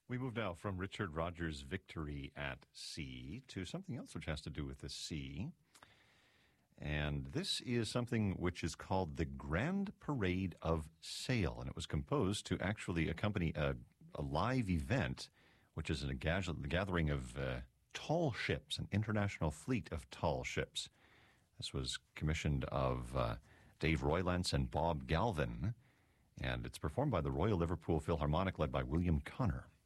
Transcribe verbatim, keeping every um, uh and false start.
We move now from Richard Rogers' Victory at Sea to something else which has to do with the sea. And this is something which is called the Grand Parade of Sail. And it was composed to actually accompany a, a live event, which is a gathering of uh, tall ships, an international fleet of tall ships. This was commissioned of uh, Dave Roylance and Bob Galvin. And it's performed by the Royal Liverpool Philharmonic, led by William Connor.